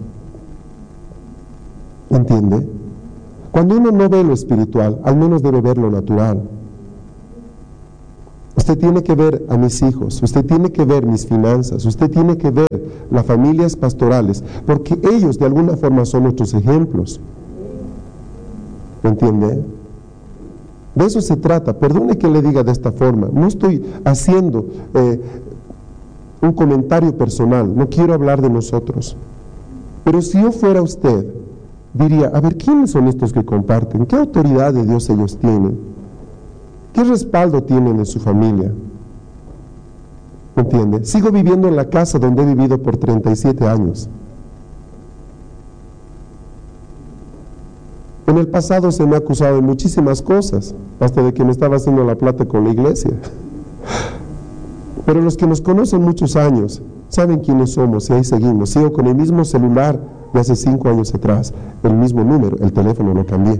¿Entiende? Cuando uno no ve lo espiritual, al menos debe ver lo natural. Usted tiene que ver a mis hijos, usted tiene que ver mis finanzas, usted tiene que ver las familias pastorales, porque ellos de alguna forma son nuestros ejemplos. ¿Entiende? De eso se trata. Perdone que le diga de esta forma. No estoy haciendo eh, un comentario personal, no quiero hablar de nosotros. Pero si yo fuera usted, diría: a ver, ¿quiénes son estos que comparten? ¿Qué autoridad de Dios ellos tienen? ¿Qué respaldo tienen en su familia? ¿Entiende? Sigo viviendo en la casa donde he vivido por treinta y siete años. En el pasado se me ha acusado de muchísimas cosas, hasta de que me estaba haciendo la plata con la iglesia. Pero los que nos conocen muchos años saben quiénes somos y ahí seguimos. Sigo con el mismo celular de hace cinco años atrás, el mismo número, el teléfono no cambié.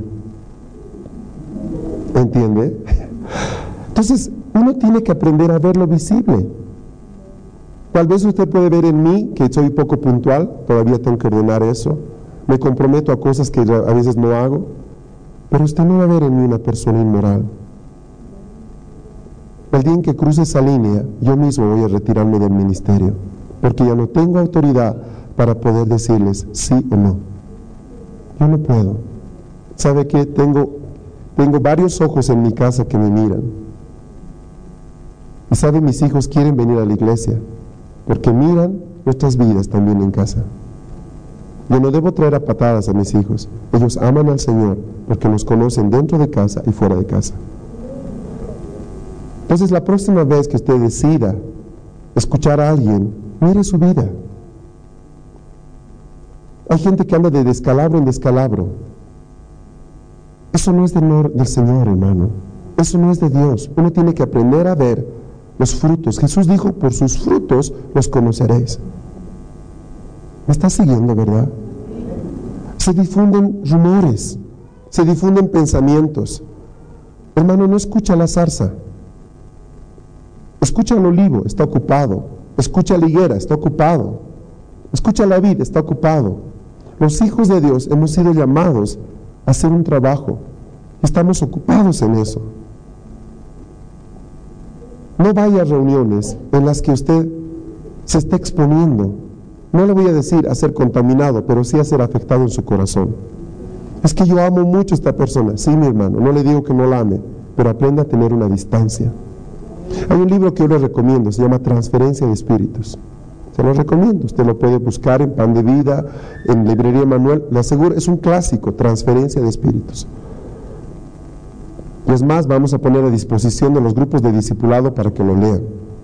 ¿Entiende? Entonces, uno tiene que aprender a ver lo visible. Tal vez usted puede ver en mí que soy poco puntual, todavía tengo que ordenar eso. Me comprometo a cosas que a veces no hago, pero usted no va a ver en mí una persona inmoral. El día en que cruce esa línea, yo mismo voy a retirarme del ministerio, porque ya no tengo autoridad para poder decirles sí o no. Yo no puedo. ¿Sabe qué? Tengo, tengo varios ojos en mi casa que me miran. Y sabe, mis hijos quieren venir a la iglesia, porque miran nuestras vidas también en casa. Yo no debo traer a patadas a mis hijos. Ellos aman al Señor porque nos conocen dentro de casa y fuera de casa. Entonces, la próxima vez que usted decida escuchar a alguien, mire su vida. Hay gente que anda de descalabro en descalabro. Eso no es del, del Señor, hermano. Eso no es de Dios. Uno tiene que aprender a ver los frutos. Jesús dijo, por sus frutos los conoceréis. ¿Me está siguiendo, verdad? Se difunden rumores, se difunden pensamientos. Hermano, no escucha la zarza. Escucha el olivo, está ocupado. Escucha la higuera, está ocupado. Escucha la vid, está ocupado. Los hijos de Dios hemos sido llamados a hacer un trabajo. Estamos ocupados en eso. No vaya a reuniones en las que usted se está exponiendo. No le voy a decir a ser contaminado, pero sí a ser afectado en su corazón. Es que yo amo mucho a esta persona. Sí, mi hermano, no le digo que no la ame, pero aprenda a tener una distancia. Hay un libro que yo le recomiendo, se llama Transferencia de Espíritus. Se lo recomiendo, usted lo puede buscar en Pan de Vida, en Librería Manuel, le aseguro, es un clásico, Transferencia de Espíritus. Y es más, vamos a poner a disposición de los grupos de discipulado para que lo lean.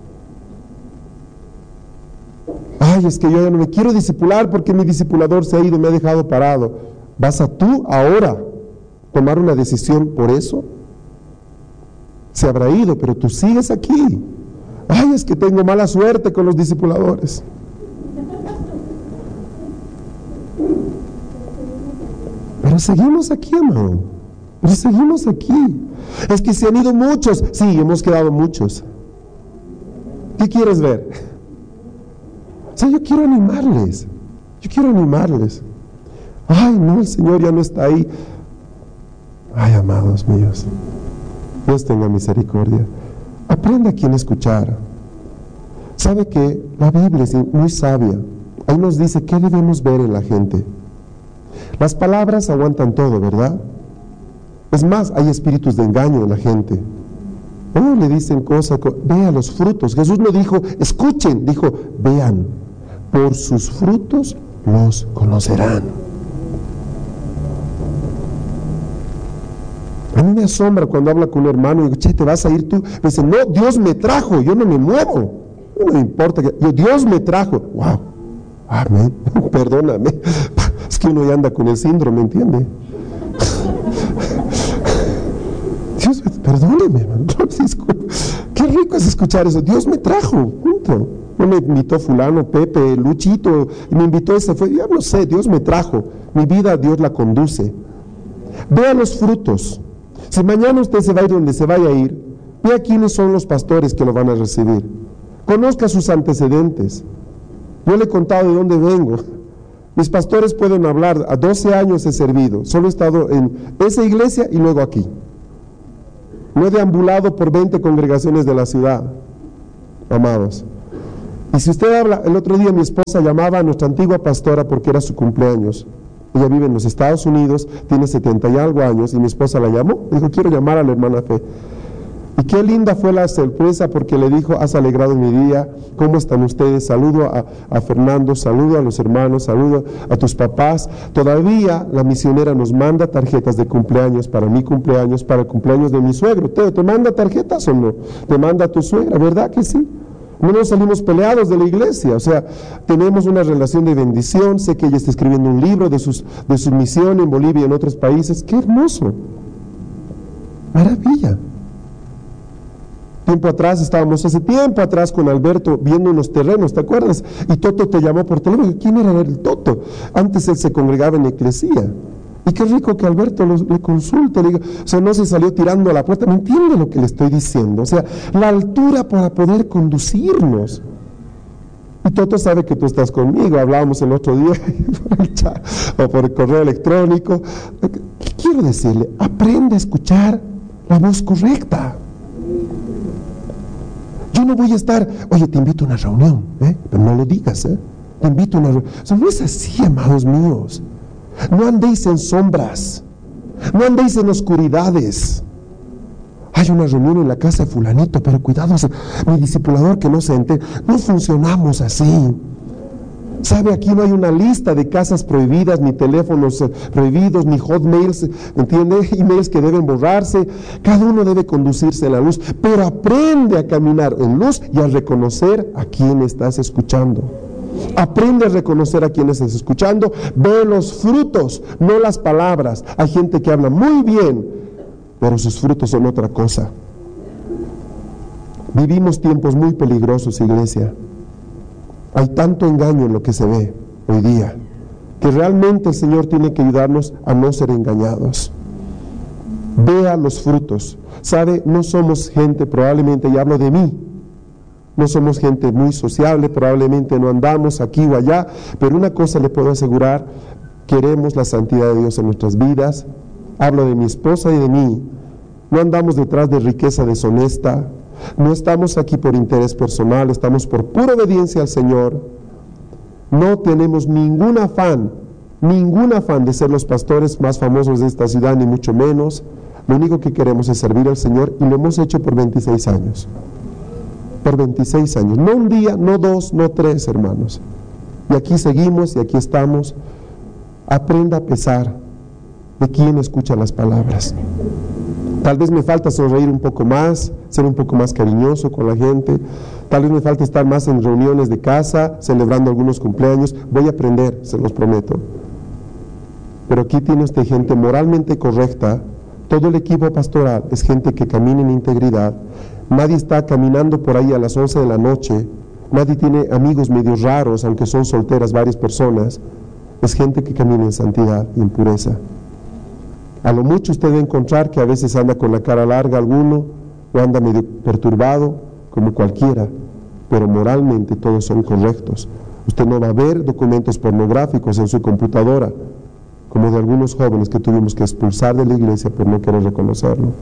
Ay, es que yo ya no me quiero discipular porque mi discipulador se ha ido y me ha dejado parado. ¿Vas a tú ahora tomar una decisión por eso? Se habrá ido, pero tú sigues aquí. Ay, es que tengo mala suerte con los discipuladores. Pero seguimos aquí, hermano. Pero seguimos aquí. Es que se han ido muchos. Sí, hemos quedado muchos. ¿Qué quieres ver? O sea, yo quiero animarles. Yo quiero animarles. Ay, no, el Señor ya no está ahí. Ay, amados míos, Dios tenga misericordia. Aprenda a quién escuchar. ¿Sabe que la Biblia es muy sabia? Ahí nos dice qué debemos ver en la gente. Las palabras aguantan todo, ¿verdad? Es más, hay espíritus de engaño en la gente. Oh, le dicen cosas, vea los frutos. Jesús no dijo, escuchen, dijo, vean, por sus frutos los conocerán. A mí me asombra cuando habla con un hermano y digo, che, ¿te vas a ir tú? Me dice, no, Dios me trajo, yo no me muevo. No me importa, que, yo, Dios me trajo. Wow, amén, perdóname. Es que uno ya anda con el síndrome, ¿entiende? Dios, perdóneme, hermano. Qué rico es escuchar eso. Dios me trajo, punto. No me invitó fulano, Pepe, Luchito, y me invitó ese, fue, ya no sé, Dios me trajo. Mi vida Dios la conduce. Vea los frutos. Si mañana usted se va a ir donde se vaya a ir, vea quiénes son los pastores que lo van a recibir. Conozca sus antecedentes. Yo le he contado de dónde vengo. Mis pastores pueden hablar, a doce años he servido, solo he estado en esa iglesia y luego aquí. No he deambulado por veinte congregaciones de la ciudad, amados. Y si usted habla, el otro día mi esposa llamaba a nuestra antigua pastora porque era su cumpleaños. Ella vive en los Estados Unidos, tiene setenta y algo años, y mi esposa la llamó, dijo, quiero llamar a la hermana Fe. Y qué linda fue la sorpresa porque le dijo, has alegrado mi día, ¿cómo están ustedes? Saludo a, a Fernando, saludo a los hermanos, saludo a tus papás. Todavía la misionera nos manda tarjetas de cumpleaños para mi cumpleaños, para el cumpleaños de mi suegro. ¿Te, te manda tarjetas o no? ¿Te manda tu suegra? ¿Verdad que sí? No nos salimos peleados de la iglesia, o sea, tenemos una relación de bendición. Sé que ella está escribiendo un libro de, sus, de su misión en Bolivia y en otros países. ¡Qué hermoso! ¡Maravilla! Tiempo atrás, estábamos hace tiempo atrás con Alberto viendo unos terrenos, ¿te acuerdas? Y Toto te llamó por teléfono. ¿Quién era el Toto? Antes él se congregaba en eclesía. Y qué rico que Alberto lo, le consulte, le diga, o sea, no se salió tirando a la puerta, ¿me entiende lo que le estoy diciendo? O sea, la altura para poder conducirnos. Y Toto sabe que tú estás conmigo, hablábamos el otro día por el chat, o por el correo electrónico. ¿Qué quiero decirle? Aprende a escuchar la voz correcta. Yo no voy a estar, oye, te invito a una reunión, ¿eh? Pero no lo digas, ¿eh? Te invito a una reunión. O sea, no es así, amados míos. No andéis en sombras, no andéis en oscuridades. Hay una reunión en la casa de fulanito, pero cuidado, mi discipulador que no se entere. No funcionamos así. ¿Sabe? Aquí no hay una lista de casas prohibidas, ni teléfonos prohibidos, ni hotmails, ¿entiende? Emails que deben borrarse. Cada uno debe conducirse en la luz, pero aprende a caminar en luz y a reconocer a quién estás escuchando. Aprende a reconocer a quién estás escuchando. Ve los frutos, no las palabras. Hay gente que habla muy bien, pero sus frutos son otra cosa. Vivimos tiempos muy peligrosos, iglesia. Hay tanto engaño en lo que se ve hoy día, que realmente el Señor tiene que ayudarnos a no ser engañados. Vea los frutos. ¿Sabe? No somos gente, probablemente, y hablo de mí, no somos gente muy sociable, probablemente no andamos aquí o allá, pero una cosa le puedo asegurar, queremos la santidad de Dios en nuestras vidas. Hablo de mi esposa y de mí. No andamos detrás de riqueza deshonesta. No estamos aquí por interés personal, estamos por pura obediencia al Señor. No tenemos ningún afán, ningún afán de ser los pastores más famosos de esta ciudad, ni mucho menos. Lo único que queremos es servir al Señor y lo hemos hecho por veintiséis años. Por veintiséis años, no un día, no dos, no tres, hermanos. Y aquí seguimos y aquí estamos. Aprenda a pesar de quién escucha las palabras. Tal vez me falta sonreír un poco más, ser un poco más cariñoso con la gente. Tal vez me falta estar más en reuniones de casa, celebrando algunos cumpleaños. Voy a aprender, se los prometo. Pero aquí tiene usted gente moralmente correcta. Todo el equipo pastoral es gente que camina en integridad. Nadie está caminando por ahí a las once de la noche. Nadie tiene amigos medio raros, aunque son solteras varias personas. Es gente que camina en santidad y en pureza. A lo mucho usted va a encontrar que a veces anda con la cara larga alguno, o anda medio perturbado, como cualquiera, pero moralmente todos son correctos. Usted no va a ver documentos pornográficos en su computadora, como de algunos jóvenes que tuvimos que expulsar de la iglesia por no querer reconocerlo.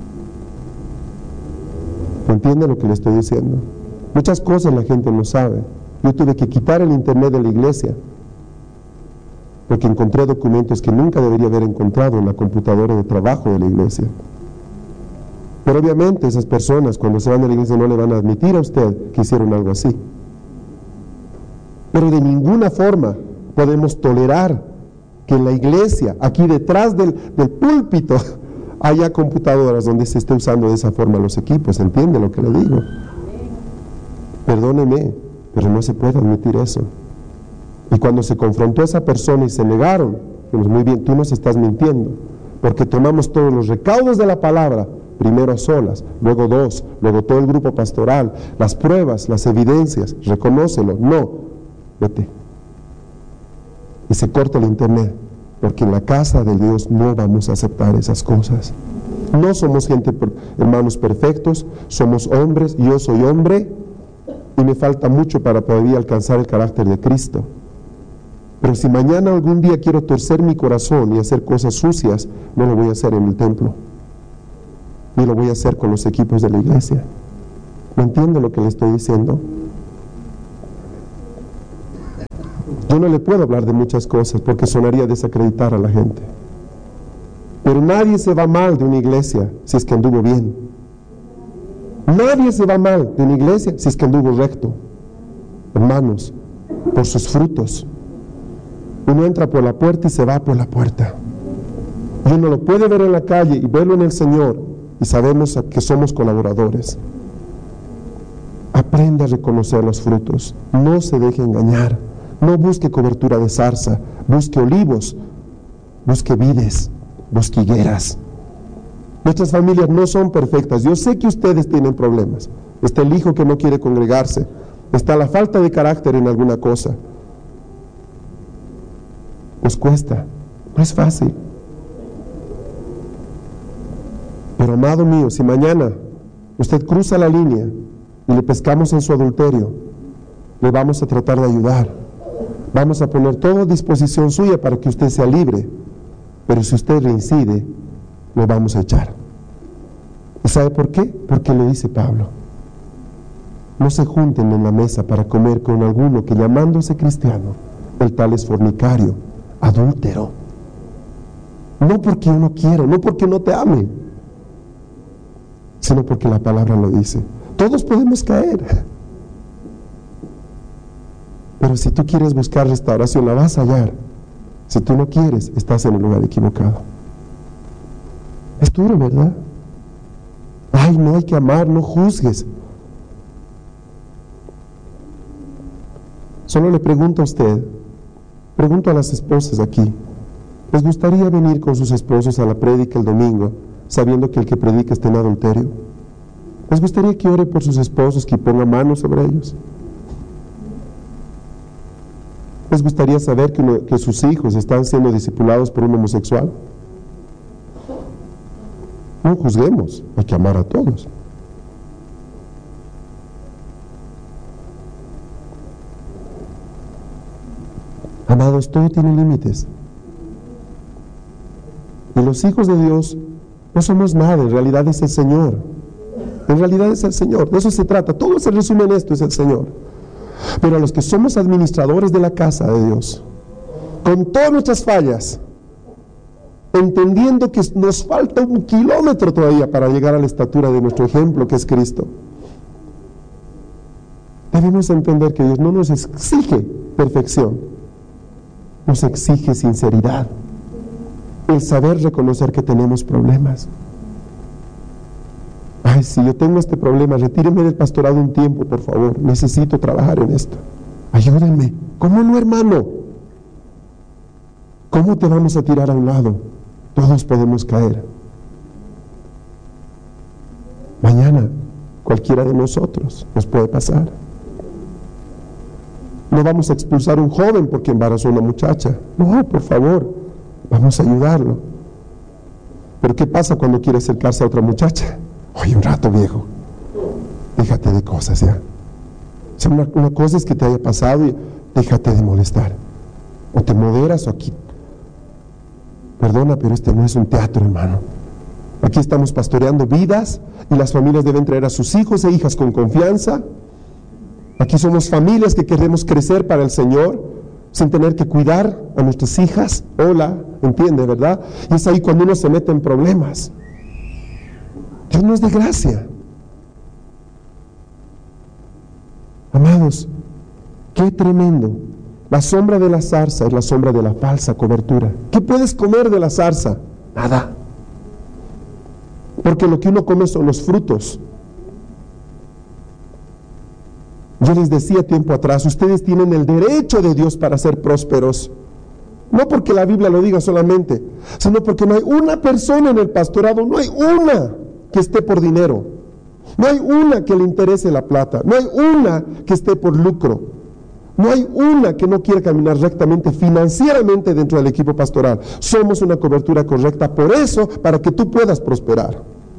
¿Entiende lo que le estoy diciendo? Muchas cosas la gente no sabe. Yo tuve que quitar el internet de la iglesia, porque encontré documentos que nunca debería haber encontrado en la computadora de trabajo de la iglesia. Pero obviamente esas personas cuando se van de la iglesia no le van a admitir a usted que hicieron algo así. Pero de ninguna forma podemos tolerar que en la iglesia, aquí detrás del, del púlpito, haya computadoras donde se esté usando de esa forma los equipos. ¿Entiende lo que le digo? Perdóneme, pero no se puede admitir eso. Y cuando se confrontó a esa persona y se negaron, dijimos, muy bien, tú nos estás mintiendo, porque tomamos todos los recaudos de la palabra, primero a solas, luego dos, luego todo el grupo pastoral, las pruebas, las evidencias, reconócelo, no, vete. Y se corta el internet, porque en la casa de Dios no vamos a aceptar esas cosas. No somos gente, hermanos, perfectos, somos hombres, yo soy hombre, y me falta mucho para poder alcanzar el carácter de Cristo. Pero si mañana algún día quiero torcer mi corazón y hacer cosas sucias, no lo voy a hacer en el templo, ni lo voy a hacer con los equipos de la iglesia. ¿Me entiende lo que le estoy diciendo? Yo no le puedo hablar de muchas cosas porque sonaría desacreditar a la gente. Pero nadie se va mal de una iglesia si es que anduvo bien. Nadie se va mal de una iglesia si es que anduvo recto. Hermanos, por sus frutos. Uno entra por la puerta y se va por la puerta. Y uno lo puede ver en la calle y verlo en el Señor y sabemos que somos colaboradores. Aprenda a reconocer los frutos. No se deje engañar. No busque cobertura de zarza. Busque olivos. Busque vides. Busque higueras. Nuestras familias no son perfectas. Yo sé que ustedes tienen problemas. Está el hijo que no quiere congregarse. Está la falta de carácter en alguna cosa. Nos cuesta. No es fácil. Pero amado mío, si mañana usted cruza la línea y le pescamos en su adulterio, le vamos a tratar de ayudar. Vamos a poner todo a disposición suya para que usted sea libre. Pero si usted reincide, lo vamos a echar. ¿Y sabe por qué? Porque lo dice Pablo. No se junten en la mesa para comer con alguno que, llamándose cristiano, el tal es fornicario, adúltero. No porque yo no quiero, no porque no te ame, sino porque la palabra lo dice. Todos podemos caer. Pero si tú quieres buscar restauración, la vas a hallar. Si tú no quieres, estás en el lugar equivocado. Es duro, ¿verdad? Ay, no hay que amar, no juzgues. Solo le pregunto a usted, pregunto a las esposas aquí, ¿les gustaría venir con sus esposos a la prédica el domingo, sabiendo que el que predica está en adulterio? ¿Les gustaría que ore por sus esposos, que ponga manos sobre ellos? ¿Les gustaría saber que, uno, que sus hijos están siendo discipulados por un homosexual? No juzguemos, hay que amar a todos. Amados, todo tiene límites. Y los hijos de Dios no somos nada, en realidad es el Señor. En realidad es el Señor, de eso se trata. Todo se resume en esto, es el Señor. Pero a los que somos administradores de la casa de Dios, con todas nuestras fallas, entendiendo que nos falta un kilómetro todavía para llegar a la estatura de nuestro ejemplo, que es Cristo, debemos entender que Dios no nos exige perfección, nos exige sinceridad, el saber reconocer que tenemos problemas. Ay, si yo tengo este problema, retíreme del pastorado un tiempo, por favor, necesito trabajar en esto. Ayúdenme. ¿Cómo no, hermano? ¿Cómo te vamos a tirar a un lado? Todos podemos caer. Mañana, cualquiera de nosotros nos puede pasar. No vamos a expulsar a un joven porque embarazó a una muchacha. No, por favor, vamos a ayudarlo. Pero ¿qué pasa cuando quiere acercarse a otra muchacha? Oye, un rato, viejo, déjate de cosas ya. O sea, una, una cosa es que te haya pasado y déjate de molestar. O te moderas o aquí. Perdona, pero este no es un teatro, hermano. Aquí estamos pastoreando vidas y las familias deben traer a sus hijos e hijas con confianza. Aquí somos familias que queremos crecer para el Señor sin tener que cuidar a nuestras hijas. Hola, entiende, ¿verdad? Y es ahí cuando uno se mete en problemas. Dios nos dé gracia. Amados, qué tremendo. La sombra de la zarza es la sombra de la falsa cobertura. ¿Qué puedes comer de la zarza? Nada. Porque lo que uno come son los frutos. Yo les decía tiempo atrás, ustedes tienen el derecho de Dios para ser prósperos. No porque la Biblia lo diga solamente, sino porque no hay una persona en el pastorado, no hay una que esté por dinero, no hay una que le interese la plata, no hay una que esté por lucro, no hay una que no quiera caminar rectamente financieramente dentro del equipo pastoral. Somos una cobertura correcta por eso, para que tú puedas prosperar.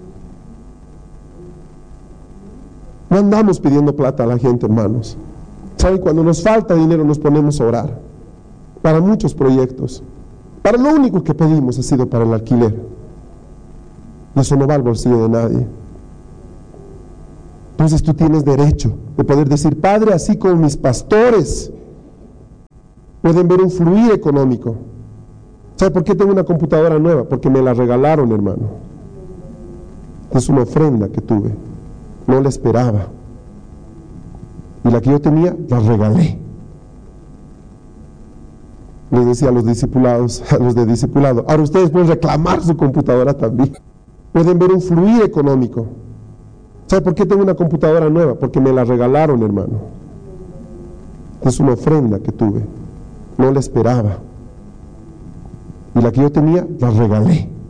No andamos pidiendo plata a la gente, hermanos. ¿Saben? Cuando nos falta dinero nos ponemos a orar para muchos proyectos. Para lo único que pedimos ha sido para el alquiler. Y eso no va al bolsillo de nadie. Entonces tú tienes derecho de poder decir, Padre, así como mis pastores pueden ver un fluir económico. ¿Sabe por qué tengo una computadora nueva? Porque me la regalaron, hermano. Es una ofrenda que tuve. No la esperaba. Y la que yo tenía, la regalé. Les decía a los discipulados, a los de discipulado, ahora ustedes pueden reclamar su computadora también. Pueden ver un fluir económico. ¿Sabe por qué tengo una computadora nueva? Porque me la regalaron, hermano. Es una ofrenda que tuve. No la esperaba. Y la que yo tenía, la regalé.